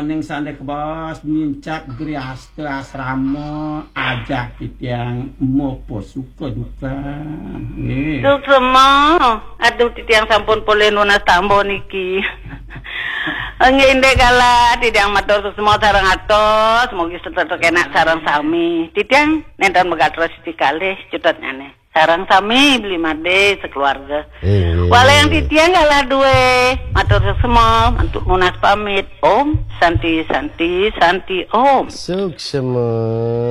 ning sande kebos mincak griaste asrama ajak titiang mopo suka duka. Nggih. Suksema. Aduh titiang sampun pole nunas tambo niki. Nginde kala titiang matur semua sareng atos, mugi sedaya enak sareng sami. Titiang nenten megatros dikalih cututnyane. Sarang sami beli made sekeluarga. Wala yang titiang kalah duwe. Matur semua untuk munas pamit. Om Santi Santi Santi Om. Suksema.